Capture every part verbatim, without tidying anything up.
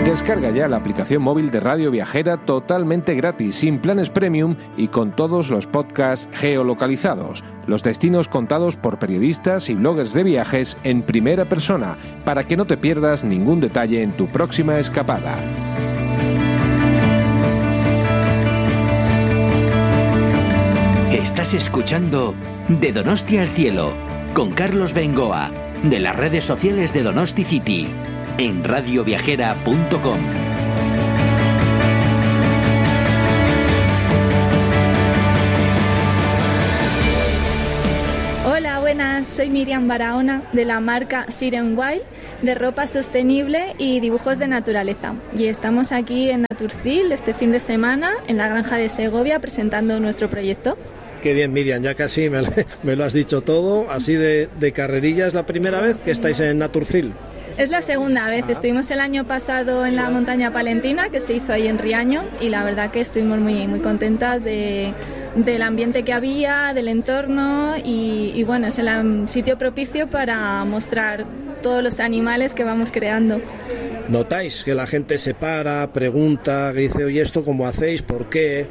Descarga ya la aplicación móvil de Radio Viajera totalmente gratis, sin planes premium y con todos los podcasts geolocalizados, los destinos contados por periodistas y bloggers de viajes en primera persona, para que no te pierdas ningún detalle en tu próxima escapada. Estás escuchando De Donosti al Cielo, con Carlos Bengoa, de las redes sociales de Donosti City, en radio viajera punto com. Hola, buenas, soy Miriam Barahona de la marca Siren Wild, de ropa sostenible y dibujos de naturaleza. Y estamos aquí en Naturcil este fin de semana en la Granja de Segovia presentando nuestro proyecto. Qué bien, Miriam, ya casi me, me lo has dicho todo. Así de, de carrerilla, ¿es la primera vez que estáis en Naturcil? Es la segunda vez. Estuvimos el año pasado en la montaña palentina, que se hizo ahí en Riaño, y la verdad que estuvimos muy, muy contentas de, del ambiente que había, del entorno, y, y bueno, es el sitio propicio para mostrar todos los animales que vamos creando. ¿Notáis que la gente se para, pregunta, que dice, oye, ¿esto cómo hacéis? ¿Por qué?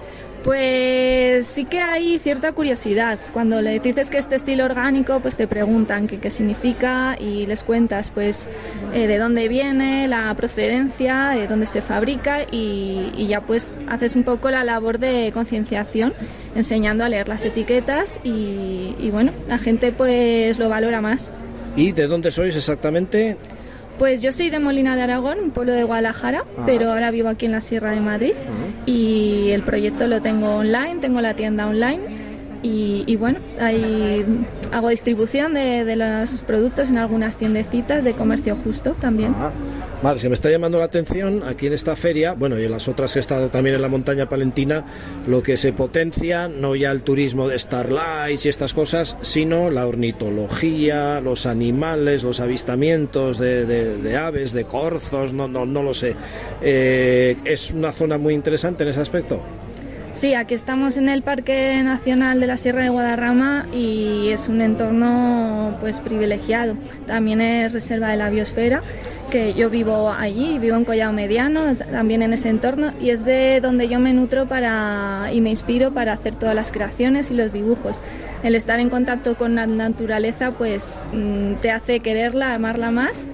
Pues sí que hay cierta curiosidad. Cuando le dices que este estilo orgánico, pues te preguntan qué, qué significa y les cuentas pues eh, de dónde viene, la procedencia, de dónde se fabrica y, y ya pues haces un poco la labor de concienciación, enseñando a leer las etiquetas y, y bueno, la gente pues lo valora más. ¿Y de dónde sois exactamente? Pues yo soy de Molina de Aragón, un pueblo de Guadalajara, Ajá. pero ahora vivo aquí en la Sierra de Madrid. Ajá. Y el proyecto lo tengo online, tengo la tienda online y, y bueno, ahí hago distribución de, de los productos en algunas tiendecitas de comercio justo también. Ajá. Vale, se me está llamando la atención aquí en esta feria, bueno, y en las otras que he estado también en la montaña palentina, lo que se potencia, no ya el turismo de Starlights y estas cosas, sino la ornitología, los animales, los avistamientos de, de, de aves, de corzos, no, no, no lo sé. Eh, ¿Es una zona muy interesante en ese aspecto? Sí, aquí estamos en el Parque Nacional de la Sierra de Guadarrama y es un entorno pues privilegiado. También es reserva de la biosfera, que yo vivo allí, vivo en Collado Mediano, también en ese entorno, y es de donde yo me nutro para y me inspiro para hacer todas las creaciones y los dibujos. El estar en contacto con la naturaleza pues te hace quererla, amarla más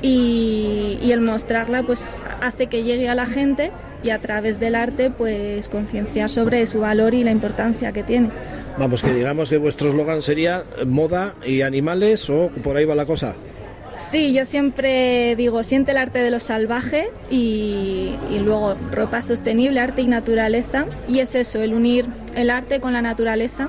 y, y el mostrarla pues hace que llegue a la gente y a través del arte pues concienciar sobre su valor y la importancia que tiene. Vamos, que digamos que vuestro eslogan sería moda y animales, o por ahí va la cosa. Sí, yo siempre digo, siente el arte de lo salvaje y, y luego ropa sostenible, arte y naturaleza, y es eso, el unir el arte con la naturaleza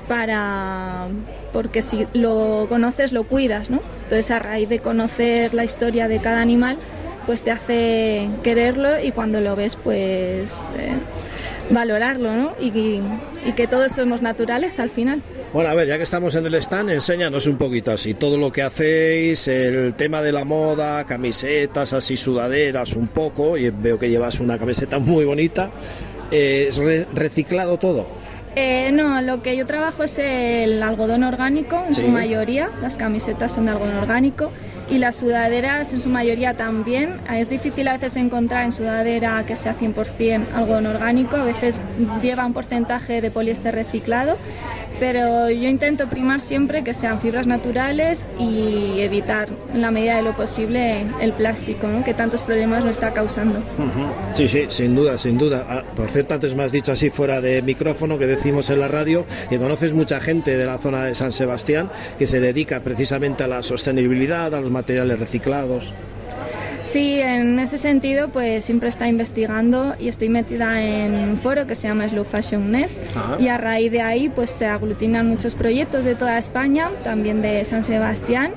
para porque si lo conoces lo cuidas, ¿no? Entonces a raíz de conocer la historia de cada animal pues te hace quererlo y cuando lo ves pues eh, valorarlo, ¿no? Y, y, y que todos somos naturaleza al final. Bueno, a ver, ya que estamos en el stand, enséñanos un poquito así, todo lo que hacéis, el tema de la moda, camisetas, así sudaderas un poco, y veo que llevas una camiseta muy bonita, eh, ¿es re- reciclado todo? Eh, no, lo que yo trabajo es el algodón orgánico en sí. Su mayoría, las camisetas son de algodón orgánico y las sudaderas en su mayoría también. Es difícil a veces encontrar en sudadera que sea cien por ciento algodón orgánico, a veces lleva un porcentaje de poliéster reciclado, pero yo intento primar siempre que sean fibras naturales y evitar en la medida de lo posible el plástico, ¿no? Que tantos problemas nos está causando. Uh-huh. Sí, sí, sin duda, sin duda. Ah, por cierto, antes me has dicho así fuera de micrófono que decimos en la radio que conoces mucha gente de la zona de San Sebastián que se dedica precisamente a la sostenibilidad, a los materiales reciclados. Sí, en ese sentido pues siempre está investigando y estoy metida en un foro que se llama Slow Fashion Nest. Ajá. Y a raíz de ahí pues se aglutinan muchos proyectos de toda España, también de San Sebastián,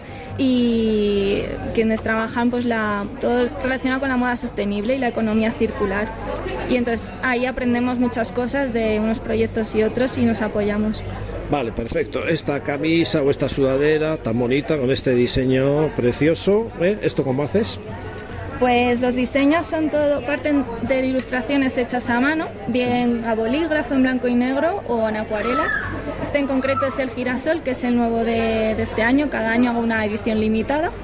y quienes trabajan pues la, todo relacionado con la moda sostenible y la economía circular. Y entonces ahí aprendemos muchas cosas de unos proyectos y otros y nos apoyamos. Vale, perfecto. Esta camisa o esta sudadera tan bonita con este diseño precioso, ¿eh? ¿Esto cómo haces? Pues los diseños son todo, parten de ilustraciones hechas a mano, bien a bolígrafo en blanco y negro o en acuarelas. Este en concreto es el girasol, que es el nuevo de, de este año, cada año hago una edición limitada.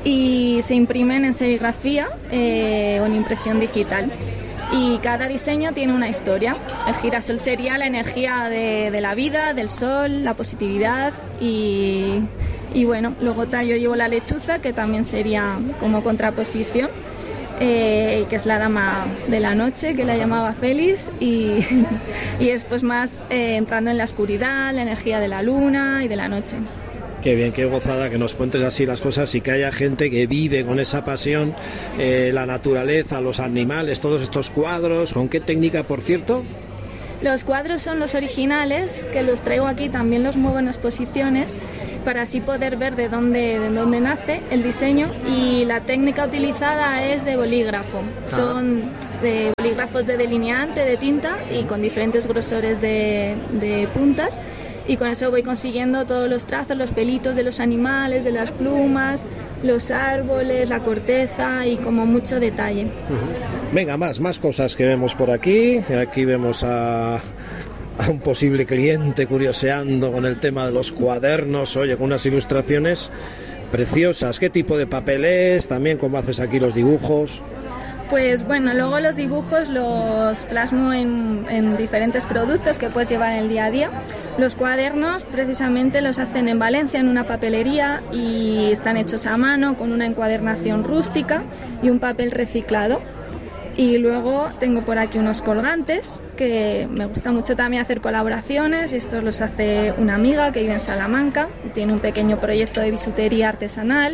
y se imprimen en serigrafía eh, o en impresión digital. Y cada diseño tiene una historia. El girasol sería la energía de, de la vida, del sol, la positividad y, y bueno, luego tal, yo llevo la lechuza, que también sería como contraposición, eh, que es la dama de la noche, que la llamaba Félix, y, y es pues más eh, entrando en la oscuridad, la energía de la luna y de la noche. Qué bien, qué gozada que nos cuentes así las cosas y que haya gente que vive con esa pasión, eh, la naturaleza, los animales, todos estos cuadros. ¿Con qué técnica, por cierto? Los cuadros son los originales, que los traigo aquí, también los muevo en exposiciones para así poder ver de dónde, de dónde nace el diseño, y la técnica utilizada es de bolígrafo. Ah. Son de bolígrafos de delineante, de tinta, y con diferentes grosores de, de puntas. Y con eso voy consiguiendo todos los trazos, los pelitos de los animales, de las plumas, los árboles, la corteza y como mucho detalle. Uh-huh. Venga, más, más cosas que vemos por aquí. Aquí vemos a, a un posible cliente curioseando con el tema de los cuadernos, oye, con unas ilustraciones preciosas. ¿Qué tipo de papel es? También, ¿cómo haces aquí los dibujos? Pues bueno, luego los dibujos los plasmo en, en diferentes productos que puedes llevar en el día a día. Los cuadernos precisamente los hacen en Valencia, en una papelería, y están hechos a mano con una encuadernación rústica y un papel reciclado. Y luego tengo por aquí unos colgantes, que me gusta mucho también hacer colaboraciones. Estos los hace una amiga que vive en Salamanca, tiene un pequeño proyecto de bisutería artesanal.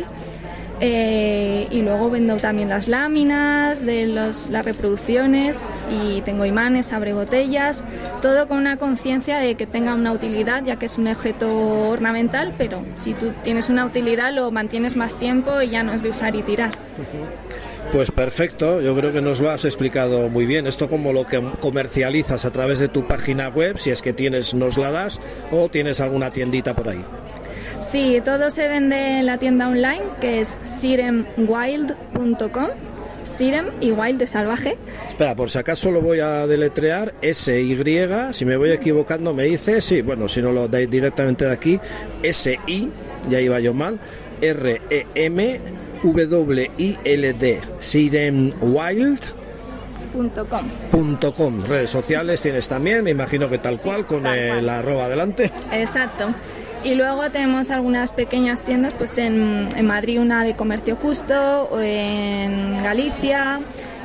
Eh, y luego vendo también las láminas de los, las reproducciones, y tengo imanes, abrebotellas, todo con una conciencia de que tenga una utilidad, ya que es un objeto ornamental, pero si tú tienes una utilidad lo mantienes más tiempo y ya no es de usar y tirar. Pues perfecto, yo creo que nos lo has explicado muy bien. Esto como lo que comercializas a través de tu página web, si es que tienes, nos la das, o tienes alguna tiendita por ahí. Sí, todo se vende en la tienda online, que es sirem wild punto com. Sirem y wild de salvaje. Espera, por si acaso lo voy a deletrear. S Y, si me voy equivocando me dice, sí, bueno, si no lo dais directamente de aquí, S I, ya iba yo mal, R E M W I L D, sirem wild punto com. Punto com. Redes sociales tienes también, me imagino que tal cual, sí, con tal el cual. Arroba adelante. Exacto. Y luego tenemos algunas pequeñas tiendas, pues en, en Madrid una de Comercio Justo, o en Galicia,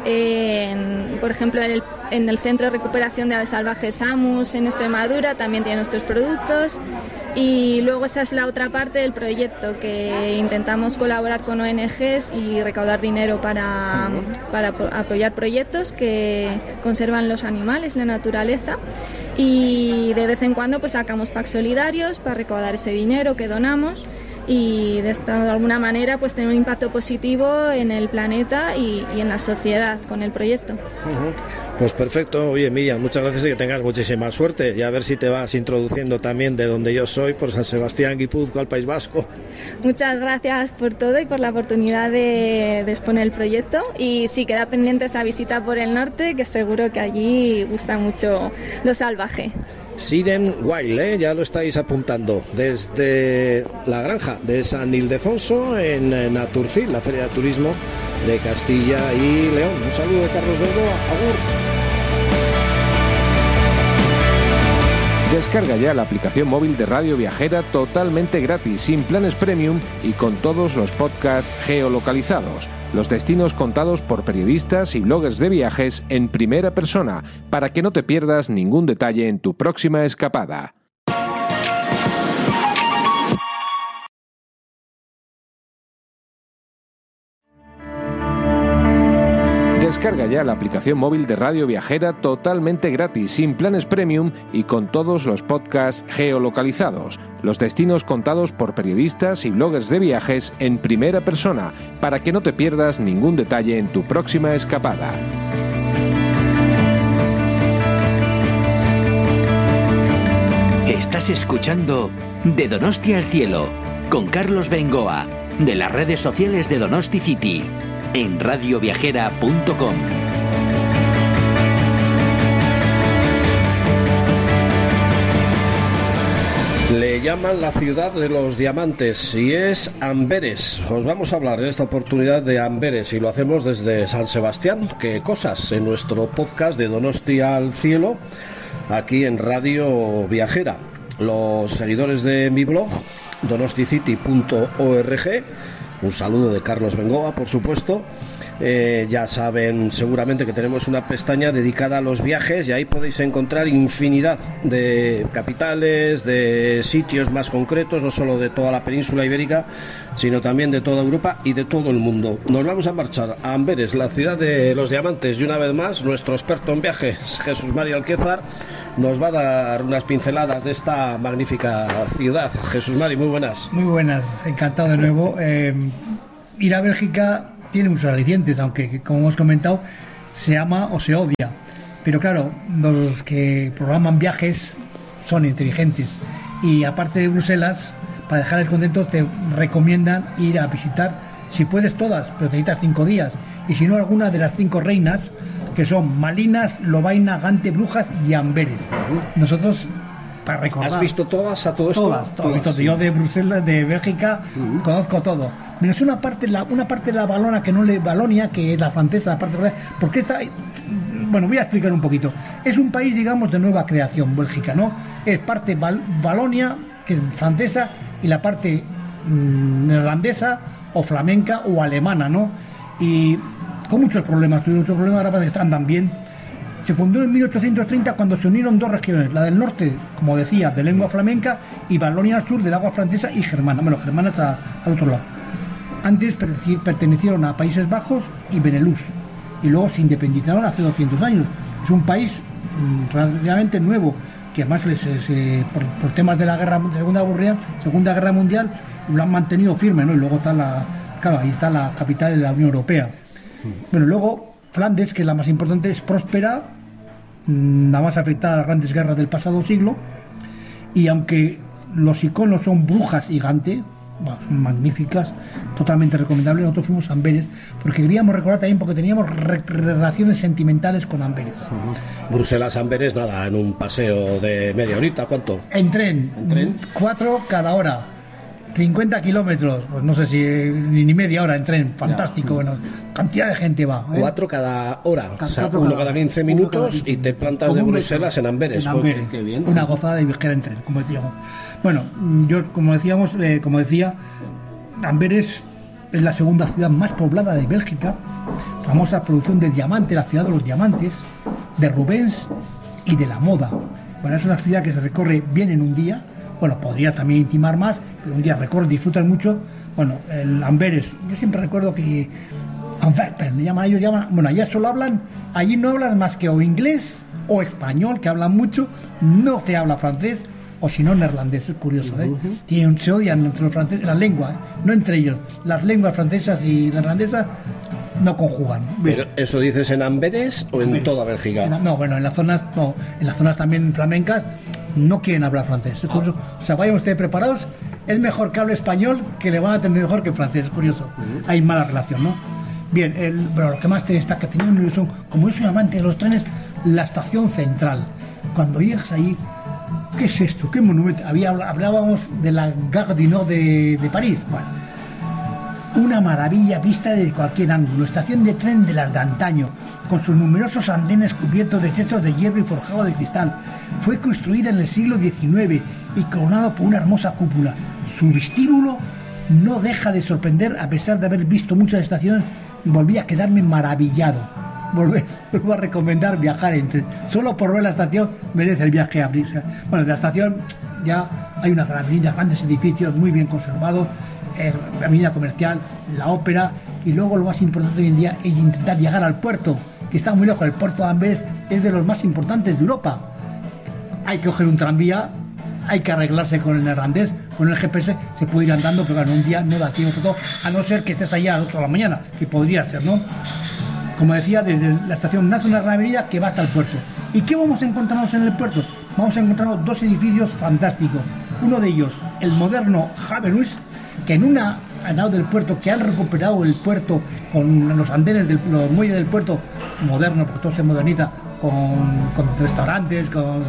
en, por ejemplo en el, en el Centro de Recuperación de Aves Salvajes Amus en Extremadura también tiene nuestros productos. Y luego esa es la otra parte del proyecto, que intentamos colaborar con O N Ges y recaudar dinero para, para apoyar proyectos que conservan los animales, la naturaleza. Y de vez en cuando pues sacamos packs solidarios para recaudar ese dinero que donamos, y de esta de alguna manera pues tener un impacto positivo en el planeta y, y en la sociedad con el proyecto. Uh-huh. Pues perfecto. Oye, Miriam, muchas gracias y que tengas muchísima suerte, y a ver si te vas introduciendo también de donde yo soy, por San Sebastián, Guipúzcoa, al País Vasco. Muchas gracias por todo y por la oportunidad de, de exponer el proyecto, y sí, queda pendiente esa visita por el norte, que seguro que allí gusta mucho lo salvaje. Sirem Wild, ¿eh? Ya lo estáis apuntando, desde la granja de San Ildefonso en Naturcil, la Feria de Turismo de Castilla y León. Un saludo de Carlos Bengoa. Agur. Descarga ya la aplicación móvil de Radio Viajera totalmente gratis, sin planes premium y con todos los podcasts geolocalizados. Los destinos contados por periodistas y bloggers de viajes en primera persona, para que no te pierdas ningún detalle en tu próxima escapada. Descarga ya la aplicación móvil de Radio Viajera totalmente gratis, sin planes premium y con todos los podcasts geolocalizados. Los destinos contados por periodistas y bloggers de viajes en primera persona, para que no te pierdas ningún detalle en tu próxima escapada. Estás escuchando De Donosti al Cielo, con Carlos Bengoa, de las redes sociales de Donosti City, en radio viajera punto com. Le llaman la ciudad de los diamantes y es Amberes. Os vamos a hablar en esta oportunidad de Amberes y lo hacemos desde San Sebastián. Qué cosas, en nuestro podcast de Donostia al Cielo, aquí en Radio Viajera. Los seguidores de mi blog, donosticity punto org, un saludo de Carlos Bengoa, por supuesto. Eh, ya saben seguramente que tenemos una pestaña dedicada a los viajes y ahí podéis encontrar infinidad de capitales, de sitios más concretos, no solo de toda la península ibérica, sino también de toda Europa y de todo el mundo. Nos vamos a marchar a Amberes, la ciudad de los diamantes, y una vez más nuestro experto en viajes, Jesús Mari Alquézar, nos va a dar unas pinceladas de esta magnífica ciudad. Jesús Mari, muy buenas. Muy buenas, encantado de nuevo. Eh, ir a Bélgica tiene muchos alicientes, aunque, como hemos comentado, se ama o se odia. Pero claro, los que programan viajes son inteligentes. Y aparte de Bruselas, para dejarles contentos, te recomiendan ir a visitar, si puedes todas, pero te necesitas cinco días. Y si no, alguna de las cinco reinas, que son Malinas, Lovaina, Gante, Brujas y Amberes. Uh-huh. Nosotros, para recordar... ¿Has visto todas a todo esto? Todas, todas. todas sí. Yo de Bruselas, de Bélgica, uh-huh. conozco todo. Menos una parte, la, una parte de la Valona que no le Valonia, que es la francesa, la parte de, porque está, bueno, voy a explicar un poquito. Es un país, digamos, de nueva creación, Bélgica, ¿no? Es parte Val, Valonia, que es francesa, y la parte mmm, neerlandesa o flamenca o alemana, ¿no? Y con muchos problemas, tuvieron muchos problemas, ahora parece que andan bien. Se fundó en mil ochocientos treinta cuando se unieron dos regiones, la del norte, como decía, de lengua flamenca, y Valonia al sur, de lengua francesa y germana. Bueno, germana está al otro lado. Antes pertenecieron a Países Bajos y Benelux, y luego se independizaron hace doscientos años. Es un país mmm, relativamente nuevo, que además les, se, por, por temas de la guerra, de segunda, Burrián, segunda Guerra Mundial, lo han mantenido firme, ¿no? Y luego está la, claro, ahí está la capital de la Unión Europea. Bueno, luego Flandes, que es la más importante, es próspera, mmm, la más afectada a las grandes guerras del pasado siglo, y aunque los iconos son Brujas y Gante, bueno, son magníficas, totalmente recomendables. Nosotros fuimos a Amberes porque queríamos recordar también, porque teníamos re- relaciones sentimentales con Amberes. Uh-huh. Bruselas, Amberes, nada, en un paseo de media horita, ¿cuánto? En tren, ¿En tren? Cuatro cada hora, cincuenta kilómetros, pues no sé si ni, ni media hora en tren, fantástico, ya. Bueno, cantidad de gente va. ¿eh? Cuatro cada hora, cada, o sea, uno cada quince minutos cada quince, y te plantas de Bruselas en Amberes. En Amberes. Qué bien. Una gozada de viajar en tren, como decíamos. Bueno, yo como decíamos, eh, como decía, Amberes es la segunda ciudad más poblada de Bélgica, famosa producción de diamante, la ciudad de los diamantes, de Rubens y de la moda. Bueno, es una ciudad que se recorre bien en un día. Bueno, podría también intimar más, pero un día recorre, disfrutan mucho. Bueno, el Amberes, yo siempre recuerdo que Antwerpen, le llaman, ellos llaman, bueno, allá solo hablan, allí no hablan más que o inglés o español, que hablan mucho, no te habla francés, o si no neerlandés, es curioso, ¿eh? Uh-huh. Tienen, se odian entre los franceses, las lenguas, ¿eh? No entre ellos, las lenguas francesas y neerlandesas no conjugan. ¿Pero eso dices en Amberes o en Amberes. Toda Bélgica? En, no, bueno, en las zonas, no, en las zonas también flamencas no quieren hablar francés, es curioso. Ah. O sea, vayan ustedes preparados, es mejor que hable español, que le van a atender mejor que francés, es curioso. Uh-huh. Hay mala relación, ¿no? Bien, el, pero lo que más te destaca, teniendo una ilusión, como yo soy amante de los trenes, la estación central. Cuando llegas ahí, ¿qué es esto? ¿Qué monumento? Había, hablábamos de la Gare du Nord de, de París. Bueno, una maravilla vista desde cualquier ángulo. Estación de tren de las de antaño, con sus numerosos andenes cubiertos de techos de hierro y forjado de cristal. Fue construida en el siglo diecinueve y coronada por una hermosa cúpula. Su vestíbulo no deja de sorprender, a pesar de haber visto muchas estaciones. Volví a quedarme maravillado. Volver, vuelvo a recomendar viajar en tren. Solo por ver la estación merece el viaje a abrirse. Bueno, de la estación ya hay unas avenidas, grandes edificios muy bien conservados, eh, la avenida comercial, la ópera, y luego lo más importante hoy en día es intentar llegar al puerto, que está muy lejos. El puerto de Amberes es de los más importantes de Europa. Hay que coger un tranvía, hay que arreglarse con el neerlandés, con el G P S se puede ir andando, pero en un día no da tiempo todo, a no ser que estés allá a las ocho de la mañana, que podría ser, ¿no? Como decía, desde la estación nace una gran avenida que va hasta el puerto. ¿Y qué vamos a encontrarnos en el puerto? Vamos a encontrarnos dos edificios fantásticos. Uno de ellos, el moderno Havenhuis, que en una al lado del puerto, que han recuperado el puerto con los andenes, del, los muelles del puerto moderno, porque todo se moderniza, con, con restaurantes, con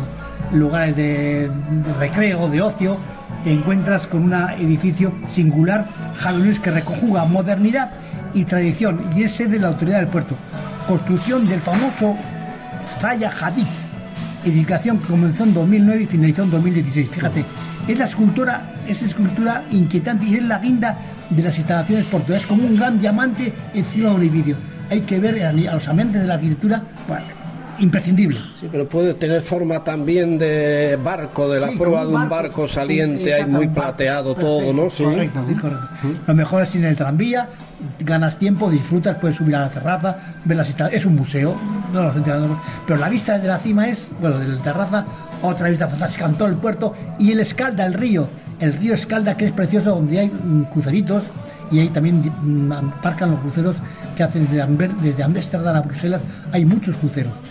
lugares de, de recreo, de ocio, te encuentras con un edificio singular, Javi Luis, que reconjuga modernidad y tradición, y es sede de la autoridad del puerto. Construcción del famoso Zaha Hadid, edificación que comenzó en dos mil nueve y finalizó en dos mil dieciséis. Fíjate, es la escultura, es escultura inquietante y es la guinda de las instalaciones portuarias, como un gran diamante encima de un edificio. Hay que ver a los amantes de la arquitectura, bueno, imprescindible. Sí, pero puede tener forma también de barco, de la sí, prueba de un barco, barco saliente, hay muy plateado barco, todo, ¿no? Sí, correcto, sí, correcto. ¿Sí? Lo mejor es ir en el tranvía, ganas tiempo, disfrutas, puedes subir a la terraza, ver las instalaciones, es un museo, no los entiendo, pero la vista desde la cima es, bueno, desde la terraza, otra vista fantástica en todo el puerto, y el Escalda, el río, el río Escalda, que es precioso, donde hay um, cruceritos, y ahí también um, aparcan los cruceros que hacen desde Ámsterdam a Bruselas, hay muchos cruceros.